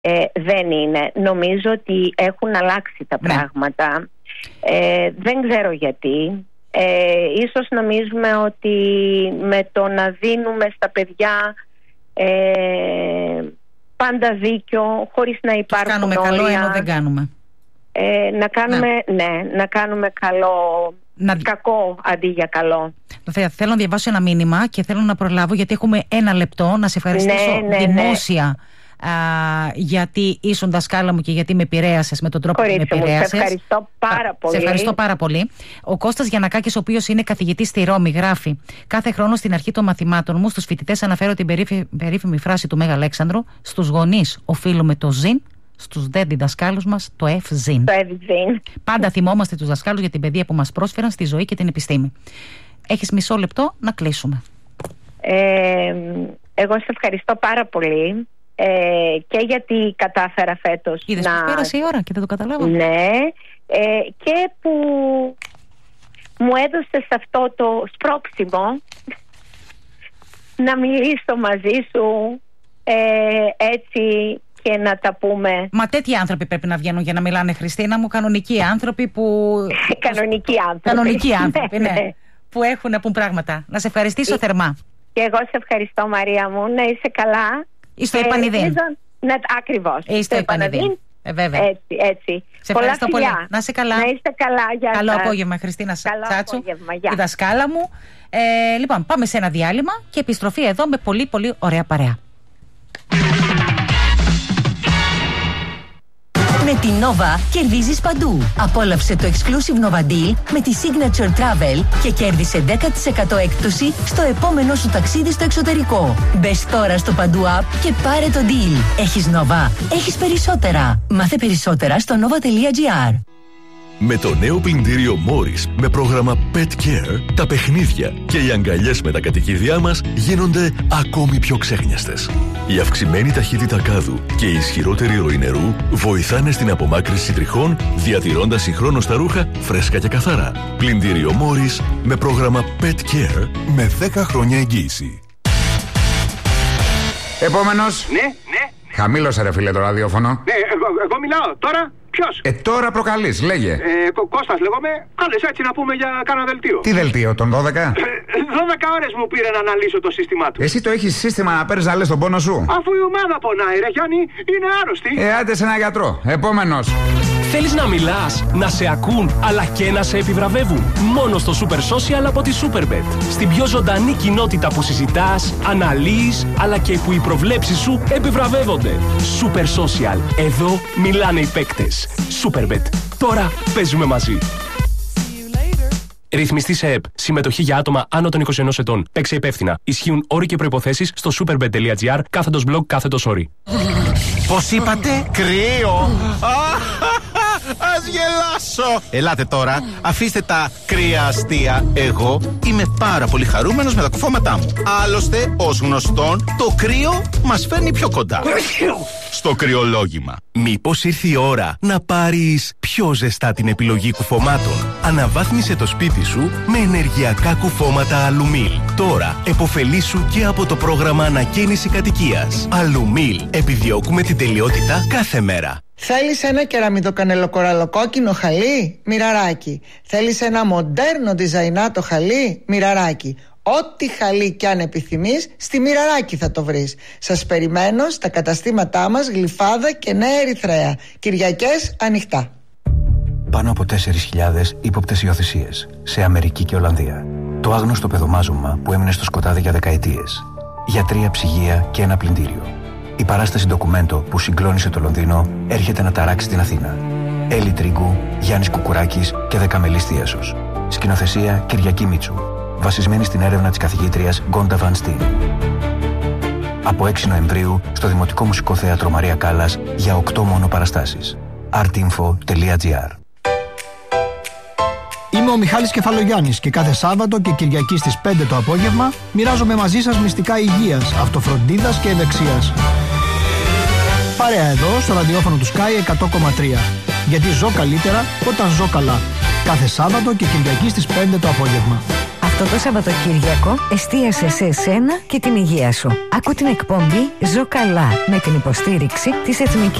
δεν είναι. Νομίζω ότι έχουν αλλάξει τα πράγματα. Δεν ξέρω γιατί. Ίσως νομίζουμε ότι με το να δίνουμε στα παιδιά πάντα δίκιο, χωρίς να υπάρχουν κάνουμε όρια, καλό ενώ δεν κάνουμε. Να κάνουμε κακό αντί για καλό. Θέλω να διαβάσω ένα μήνυμα και θέλω να προλάβω, γιατί έχουμε ένα λεπτό. Να σε ευχαριστήσω δημόσια γιατί ήσουν δασκάλα μου και γιατί με επηρέασες με τον τρόπο που με επηρέασες. Σε ευχαριστώ πάρα πολύ. Σε ευχαριστώ πάρα πολύ. Ο Κώστας Γιαννακάκης, ο οποίος είναι καθηγητής στη Ρώμη, γράφει: κάθε χρόνο στην αρχή των μαθημάτων μου στους φοιτητές αναφέρω την περίφημη φράση του Μέγα Αλέξανδρου: στους γονείς οφείλουμε το ζήν, στους δε διδασκάλους μας το ευζήν. Πάντα θυμόμαστε τους δασκάλους για την παιδεία που μας πρόσφεραν στη ζωή και την επιστήμη. Έχεις μισό λεπτό να κλείσουμε. Εγώ σε ευχαριστώ πάρα πολύ. Και γιατί κατάφερα φέτος. Είδες πως πέρασε η ώρα και δεν το καταλάβα. Ναι, και που μου έδωσες αυτό το σπρώξιμο να μιλήσω μαζί σου έτσι και να τα πούμε. Μα τέτοιοι άνθρωποι πρέπει να βγαίνουν για να μιλάνε, Χριστίνα μου. Κανονικοί άνθρωποι που... Κανονικοί άνθρωποι, ναι. Που έχουν να πούν πράγματα. Να σε ευχαριστήσω θερμά. Και εγώ σε ευχαριστώ, Μαρία μου. Να είσαι καλά. Στο Επανειδήν. Ακριβώς. Στο Επανειδήν. Βέβαια. Έτσι. Σε ευχαριστώ πολύ. Να είσαι καλά. Να είστε καλά. Γεια Καλό σας. απόγευμα, Χριστίνα Τσάτσου, η δασκάλα μου. Λοιπόν, πάμε σε ένα διάλειμμα και επιστροφή εδώ με πολύ πολύ ωραία παρέα. Με την Nova κερδίζεις παντού. Απόλαυσε το Exclusive Nova Deal με τη Signature Travel και κέρδισε 10% έκπτωση στο επόμενο σου ταξίδι στο εξωτερικό. Μπες τώρα στο Παντού App και πάρε το deal. Έχεις Nova, έχεις περισσότερα. Μάθε περισσότερα στο nova.gr. Με το νέο πλυντήριο Morris με πρόγραμμα Pet Care, τα παιχνίδια και οι αγκαλιές με τα κατοικίδια μας γίνονται ακόμη πιο ξέχνιαστες. Η αυξημένη ταχύτητα κάδου και η ισχυρότερη ροή νερού βοηθάνε στην απομάκρυνση τριχών, διατηρώντας συγχρόνως τα ρούχα φρέσκα και καθαρά. Πλυντήριο Morris με πρόγραμμα Pet Care με 10 χρόνια εγγύηση. Επόμενος. Ναι. Χαμήλωσε ρε φίλε το ραδιόφωνο. Ναι, εγώ μιλάω τώρα. Ποιος? Τώρα προκαλείς, λέγε. Κώστας λέγομαι. Κάλεσε έτσι να πούμε για κάνα δελτίο. Τι δελτίο, τον 12? 12 ώρες μου πήρε να αναλύσω το σύστημά του. Εσύ το έχεις σύστημα να παίρνεις να λες τον πόνο σου? Αφού η ομάδα πονάει, ρε Γιάννη, είναι άρρωστη. Άντε σε ένα γιατρό. Επόμενος. Θέλεις να μιλάς, να σε ακούν, αλλά και να σε επιβραβεύουν? Μόνο στο Super Social από τη Superbet. Στην πιο ζωντανή κοινότητα που συζητάς, αναλύεις, αλλά και που οι προβλέψεις σου επιβραβεύονται. Super Social. Εδώ μιλάνε οι παίκτες. Superbet. Τώρα παίζουμε μαζί. Ρυθμιστή σε ΕΠ. Συμμετοχή για άτομα άνω των 21 ετών. Παίξε υπεύθυνα. Ισχύουν όροι και προϋποθέσεις στο superbet.gr/blog/όροι. Πώς είπατε? Κρύο! Ας γελάσω! Ελάτε τώρα, αφήστε τα κρύα αστεία. Εγώ είμαι πάρα πολύ χαρούμενος με τα κουφώματά μου. Άλλωστε, ως γνωστόν, το κρύο μας φέρνει πιο κοντά. Στο κρυολόγημα. Μήπως ήρθε η ώρα να πάρεις πιο ζεστά την επιλογή κουφωμάτων? Αναβάθμισε το σπίτι σου με ενεργειακά κουφώματα Αλουμίλ. Τώρα επωφελήσου και από το πρόγραμμα ανακαίνιση κατοικίας. Αλουμίλ. Επιδιώκουμε την τελειότητα κάθε μέρα. Θέλεις ένα κεραμιτοκανελοκοραλοκόκκινο χαλί? Μοιραράκι. Θέλεις ένα μοντέρνο διζαϊνάτο χαλί? Μοιραράκι. Ό,τι χαλί κι αν επιθυμείς, στη Μοιραράκι θα το βρεις. Σας περιμένω στα καταστήματά μας Γλυφάδα και Νέα Ερυθρέα. Κυριακές ανοιχτά. Πάνω από 4.000 ύποπτες υιοθεσίες σε Αμερική και Ολλανδία. Το άγνωστο παιδομάζωμα που έμεινε στο σκοτάδι για δεκαετίες. Για 3 ψυγεία και ένα πλυντήριο. Η παράσταση ντοκουμέντο που συγκλώνησε το Λονδίνο έρχεται να ταράξει την Αθήνα. Έλλη Τρίγκου, Γιάννης Κουκουράκης και Δεκαμελής Θίασος. Σκηνοθεσία Κυριακή Μίτσου. Βασισμένη στην έρευνα της καθηγήτριας Γκόντα Βαν Στιν. Από 6 Νοεμβρίου στο Δημοτικό Μουσικό Θέατρο Μαρία Κάλλας για 8 μόνο παραστάσεις. artinfo.gr. Είμαι ο Μιχάλης Κεφαλογιάννης και κάθε Σάββατο και Κυριακή στις 5 το απόγευμα μοιράζομαι μαζί σας μυστικά υγείας, αυτοφροντίδας και ευεξίας. Παρέα εδώ στο ραδιόφωνο του Sky 100,3. Γιατί ζω καλύτερα όταν ζω καλά. Κάθε Σάββατο και Κυριακή στις 5 το απόγευμα. Αυτό το Σαββατοκύριακο εστίασε σε εσένα και την υγεία σου. Άκου την εκπομπή «Ζω καλά» με την υποστήριξη της Εθνικής